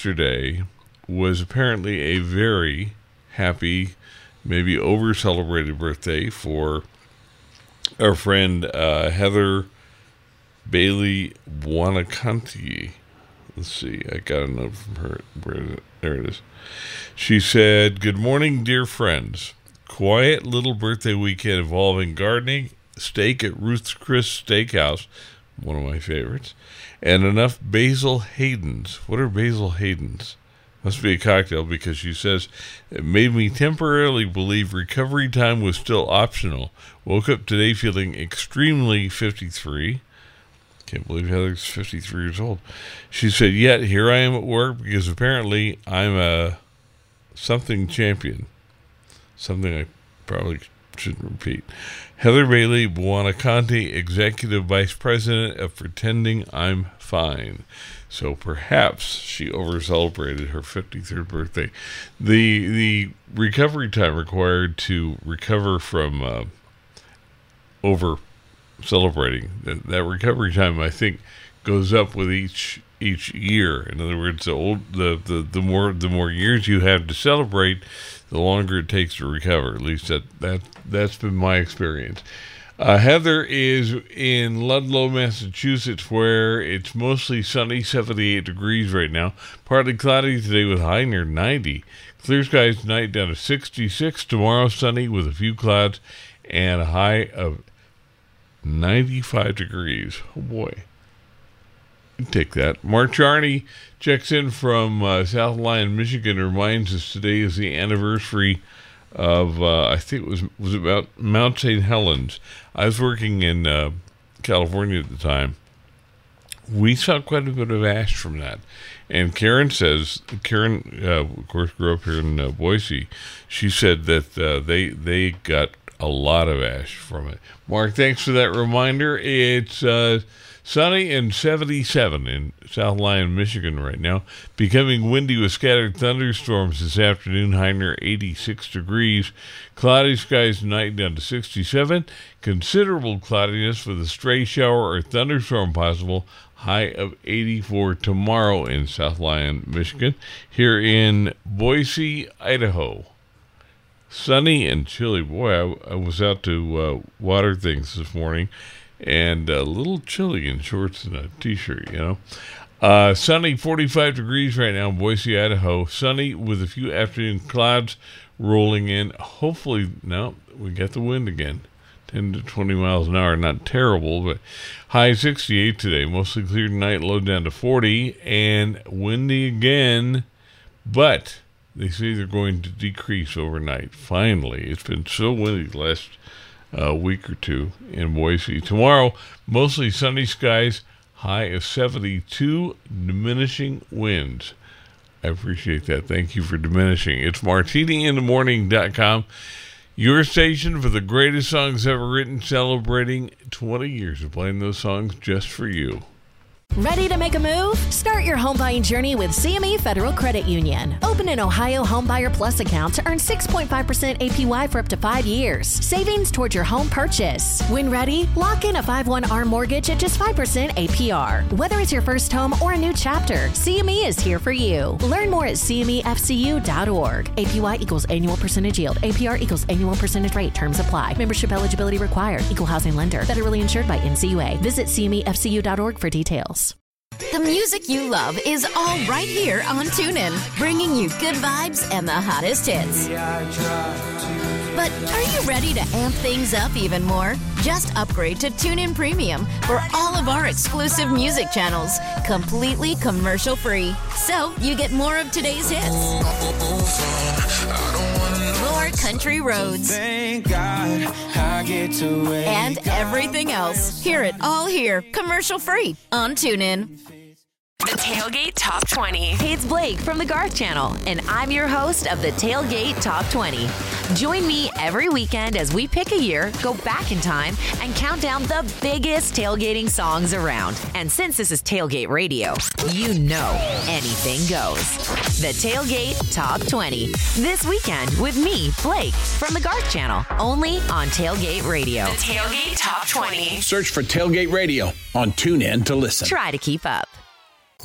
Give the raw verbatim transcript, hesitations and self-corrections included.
yesterday was apparently a very happy, maybe over-celebrated birthday for our friend uh, Heather Bailey Buonaconti. Let's see, I got a note from her. Where is it? There it is. She said, "Good morning, dear friends. Quiet little birthday weekend involving gardening, steak at Ruth's Chris Steakhouse," one of my favorites, "and enough Basil Hayden's." What are Basil Hayden's? Must be a cocktail, because she says, "It made me temporarily believe recovery time was still optional. Woke up today feeling extremely fifty-three." Can't believe Heather's fifty-three years old. She said, "Yet here I am at work because apparently I'm a something champion." Something I probably shouldn't repeat. Heather Bailey Buonaconti, Executive Vice President of Pretending I'm Fine. So perhaps she over-celebrated her fifty-third birthday. The the recovery time required to recover from uh, over-celebrating, that, that recovery time, I think, goes up with each each year. In other words, the old the, the, the more the more years you have to celebrate, the longer it takes to recover. At least that, that, that's been my experience. Uh, Heather is in Ludlow, Massachusetts, where it's mostly sunny, seventy-eight degrees right now. Partly cloudy today with high near ninety. Clear skies tonight down to sixty-six. Tomorrow sunny with a few clouds and a high of ninety-five degrees. Oh boy. Take that. Mark Charney checks in from uh, South Lyon, Michigan. Reminds us today is the anniversary of, uh, I think it was was about Mount Saint Helens. I was working in uh, California at the time. We saw quite a bit of ash from that. And Karen says, Karen, uh, of course, grew up here in uh, Boise. She said that uh, they they got a lot of ash from it. Mark, thanks for that reminder. It's uh, sunny and seventy-seven in South Lyon, Michigan right now. Becoming windy with scattered thunderstorms this afternoon, high near eighty-six degrees. Cloudy skies tonight down to sixty-seven. Considerable cloudiness with a stray shower or thunderstorm possible. High of eighty-four tomorrow in South Lyon, Michigan. Here in Boise, Idaho, sunny and chilly. Boy, I, I was out to uh, water things this morning, and a little chilly in shorts and a t-shirt, you know. Uh, sunny, forty-five degrees right now in Boise, Idaho. Sunny with a few afternoon clouds rolling in. Hopefully, no, we get the wind again. ten to twenty miles an hour, not terrible, but high sixty-eight today. Mostly clear tonight, low down to forty, and windy again, but they say they're going to decrease overnight. Finally, it's been so windy the last uh, week or two in Boise. Tomorrow, mostly sunny skies, high of seventy-two, diminishing winds. I appreciate that. Thank you for diminishing. It's martini in the morning dot com. Your station for the greatest songs ever written, celebrating twenty years of playing those songs just for you. Ready to make a move? Start your home buying journey with C M E Federal Credit Union. Open an Ohio Homebuyer Plus account to earn six point five percent A P Y for up to five years. Savings towards your home purchase. When ready, lock in a five one R mortgage at just five percent A P R. Whether it's your first home or a new chapter, C M E is here for you. Learn more at C M E F C U dot org. A P Y equals annual percentage yield. A P R equals annual percentage rate. Terms apply. Membership eligibility required. Equal housing lender. Federally insured by N C U A. Visit C M E F C U dot org for details. The music you love is all right here on TuneIn, bringing you good vibes and the hottest hits. But are you ready to amp things up even more? Just upgrade to TuneIn Premium for all of our exclusive music channels, completely commercial-free. So you get more of today's hits, more country roads, Thank God I get to wake and everything else. Hear it all here, commercial-free on TuneIn. The Tailgate Top twenty. Hey, it's Blake from the Garth Channel, and I'm your host of the Tailgate Top twenty. Join me every weekend as we pick a year, go back in time, and count down the biggest tailgating songs around. And since this is Tailgate Radio, you know anything goes. The Tailgate Top twenty. This weekend with me, Blake, from the Garth Channel, only on Tailgate Radio. The Tailgate Top twenty. Search for Tailgate Radio on TuneIn to listen. Try to keep up.